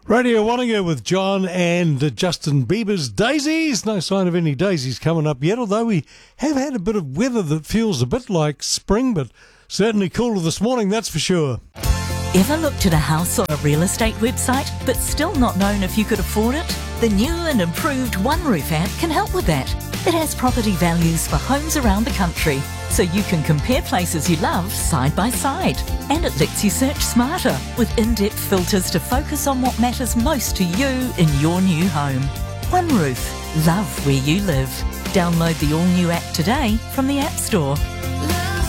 Radio Wanninga with John and Justin Bieber's Daisies. No sign of any daisies coming up yet, although we have had a bit of weather that feels a bit like spring, but certainly cooler this morning, that's for sure. Ever looked at a house or a real estate website but still not known if you could afford it? The new and improved One Roof app can help with that. It has property values for homes around the country, so you can compare places you love side by side. And it lets you search smarter with in-depth filters to focus on what matters most to you in your new home. One Roof. Love where you live. Download the all-new app today from the App Store.